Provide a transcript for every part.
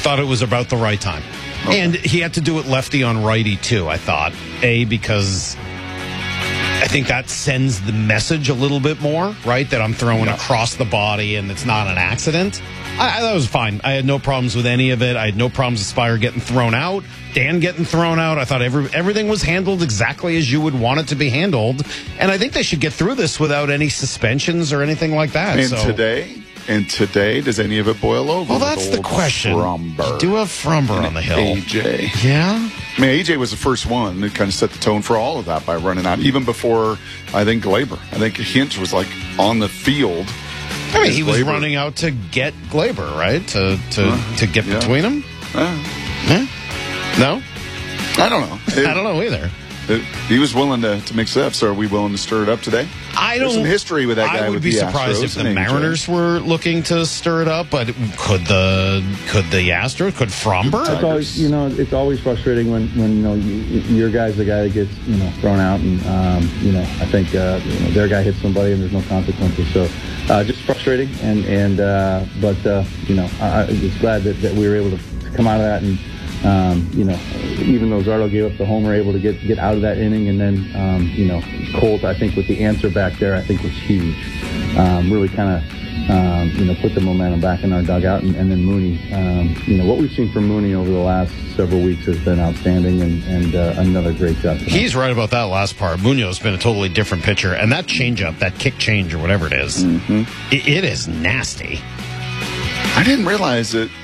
thought it was about the right time. Okay. And he had to do it lefty on righty, too, I thought. Because I think that sends the message a little bit more, right? That I'm throwing across the body and it's not an accident. That was fine. I had no problems with any of it. I had no problems with Spire getting thrown out, Dan getting thrown out. I thought everything was handled exactly as you would want it to be handled. And I think they should get through this without any suspensions or anything like that. And today, does any of it boil over? Well, that's the question. Fromber. You do have Fromber on the hill. AJ. Yeah? I mean, AJ was the first one that kind of set the tone for all of that by running out, even before, I think, Glaber. I think Hintz was, on the field. I mean, he was running out to get Glaber, right? To get between them? Yeah? No? I don't know. I don't know either. He was willing to mix it up, so are we willing to stir it up today? There's some history with that guy. I would be surprised if the Mariners were looking to stir it up, but could the Astros, could Fromber? It's always frustrating when your guy's the guy that gets thrown out, and I think their guy hits somebody and there's no consequences. So just frustrating, but I was glad that we were able to come out of that and. Even though Zardo gave up the homer, able to get out of that inning, and then, Colt, I think with the answer back there, I think was huge. Really kind of, put the momentum back in our dugout, and then Mooney. What we've seen from Mooney over the last several weeks has been outstanding, and another great job tonight. He's right about that last part. Muno's been a totally different pitcher, and that changeup, that kick change or whatever it is, it is nasty. I didn't realize it.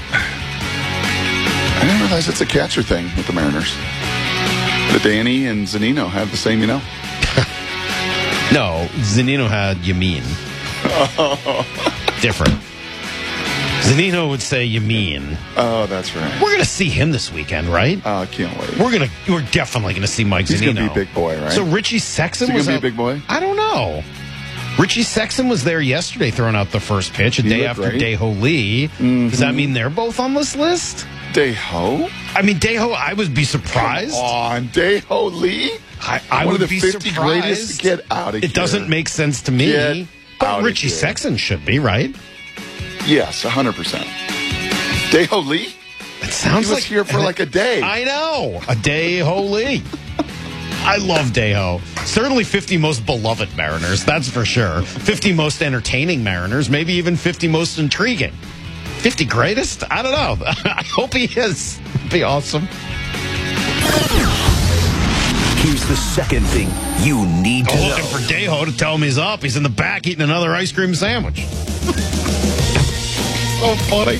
I didn't realize it's a catcher thing with the Mariners. The Danny and Zunino have the same, No, Zunino had Yamin. Different. Zunino would say Yamin. Oh, that's right. We're going to see him this weekend, right? Oh, I can't wait. We're definitely going to see Mike Zunino. He's going to be a big boy, right? So Richie Sexson was going to be a big boy? I don't know. Richie Sexson was there yesterday throwing out the first pitch, a day after Dae-Ho Lee. Does that mean they're both on this list? Dae-Ho? I mean, Dae-Ho, I would be surprised. Come on, Dae-Ho Lee? I would be surprised. 50 greatest? Get out of here. It doesn't make sense to me. But Richie Sexson should be, right? Yes, 100%. Dae-Ho Lee? It sounds he was here for like a day. I know. A Dae-Ho Lee. I love Dae-Ho. Certainly 50 most beloved Mariners, that's for sure. 50 most entertaining Mariners, maybe even 50 most intriguing. 50 greatest? I don't know. I hope he is. It'd be awesome. Here's the second thing you need to know. Looking for Dae-Ho to tell him he's up. He's in the back eating another ice cream sandwich. So funny.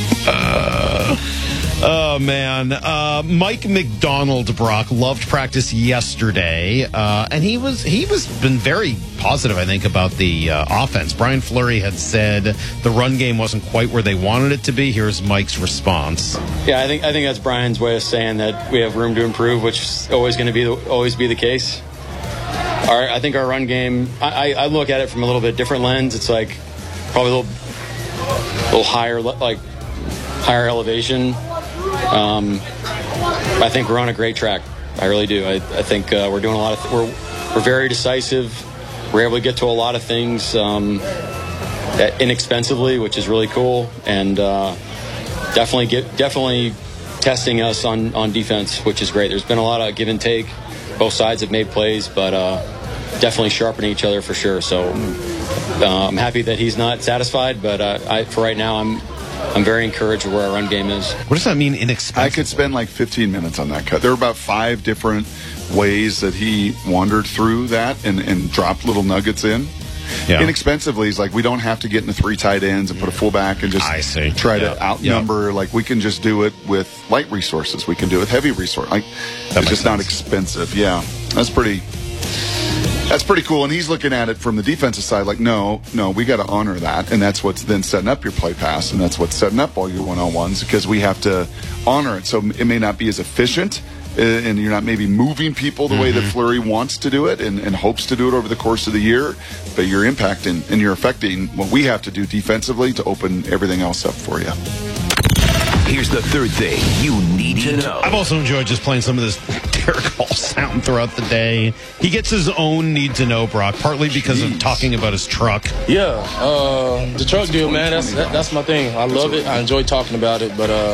Oh, man. Mike McDonald, Brock, loved practice yesterday, and he was been very positive, I think, about the offense. Brian Fleury had said the run game wasn't quite where they wanted it to be. Here's Mike's response. Yeah, I think that's Brian's way of saying that we have room to improve, which is always going to always be the case. I think our run game, I look at it from a little bit different lens. It's like probably a little higher, higher elevation. I think we're on a great track. I really do. I think we're doing a lot of. We're very decisive. We're able to get to a lot of things inexpensively, which is really cool, and definitely testing us on defense, which is great. There's been a lot of give and take. Both sides have made plays, but definitely sharpening each other for sure. So I'm happy that he's not satisfied, but for right now, I'm very encouraged with where our run game is. What does that mean, inexpensive? I could spend like 15 minutes on that cut. There were about 5 different ways that he wandered through that and dropped little nuggets in. Yeah. Inexpensively, he's like, we don't have to get into 3 tight ends and put a fullback and just try to outnumber. Like, we can just do it with light resources. We can do it with heavy resources. Like, it's just not expensive. Yeah, that's pretty cool. And he's looking at it from the defensive side like, no, we got to honor that. And that's what's then setting up your play pass. And that's what's setting up all your one-on-ones, because we have to honor it. So it may not be as efficient, and you're not maybe moving people the way that Fleury wants to do it and hopes to do it over the course of the year, but you're impacting and you're affecting what we have to do defensively to open everything else up for you. Here's the third thing you need to know. I've also enjoyed just playing some of this Derek Hall sound throughout the day. He gets his own need to know, Brock, partly because of talking about his truck. Yeah, the truck deal, man, that's my thing. I love it. I enjoy talking about it, but